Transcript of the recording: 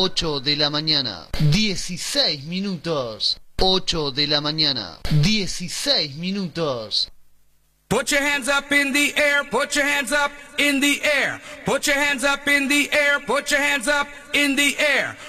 8 de la mañana, 16 minutos. 8 de la mañana, 16 minutos. Put your hands up in the air, put your hands up in the air. Put your hands up in the air, put your hands up in the air.